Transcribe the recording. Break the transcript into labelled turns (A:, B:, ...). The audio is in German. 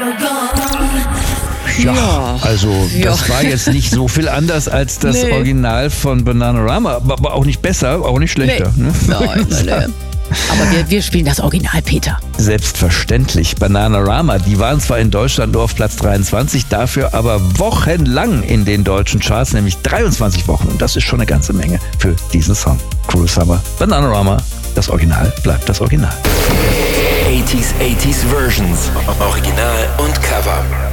A: Ja, also das war jetzt nicht so viel anders als das Original von Bananarama, aber auch nicht besser, auch nicht schlechter.
B: Nee.
A: Ne?
B: Nein. Aber wir spielen das Original, Peter.
A: Selbstverständlich. Bananarama, die waren zwar in Deutschland nur auf Platz 23, dafür aber wochenlang in den deutschen Charts, nämlich 23 Wochen. Und das ist schon eine ganze Menge für diesen Song. Cruel Summer, Bananarama, das Original bleibt das Original.
C: 80s Versions. Original und Cover.